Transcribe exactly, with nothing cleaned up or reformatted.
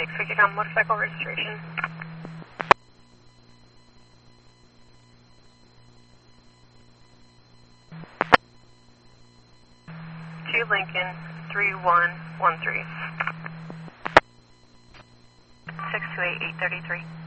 Expected on motorcycle registration. To Lincoln, three one one three. six two eight eight three three.